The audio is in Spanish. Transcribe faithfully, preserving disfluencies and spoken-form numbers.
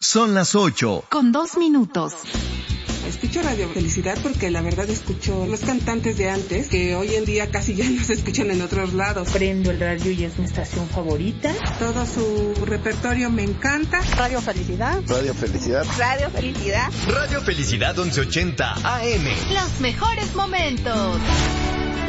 Son las ocho. Con dos minutos. Escucho Radio Felicidad porque la verdad escucho los cantantes de antes que hoy en día casi ya no se escuchan en otros lados. Prendo el radio y es mi estación favorita. Todo su repertorio me encanta. Radio Felicidad. Radio Felicidad. Radio Felicidad. Radio Felicidad once ochenta A M. Los mejores momentos.